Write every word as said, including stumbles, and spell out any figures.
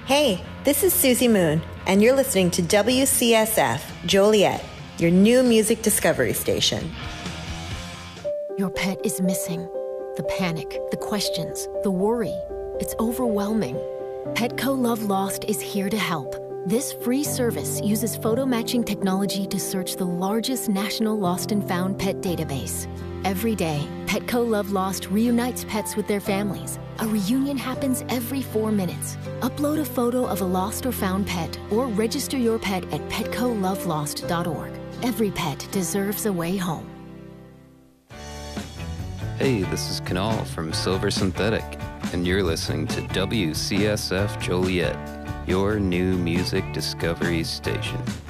Hey, this is Susie Moon, and you're listening to W C S F Joliet, your new music discovery station. Your pet is missing. The panic, the questions, the worry. It's overwhelming. Petco Love Lost is here to help. This free service uses photo matching technology to search the largest national lost and found pet database. Every day, Petco Love Lost reunites pets with their families. A reunion happens every four minutes. Upload a photo of a lost or found pet or register your pet at petco love lost dot org. Every pet deserves a way home. Hey, this is Kanal from Silver Synthetic, and you're listening to W C S F Joliet, your new music discovery station.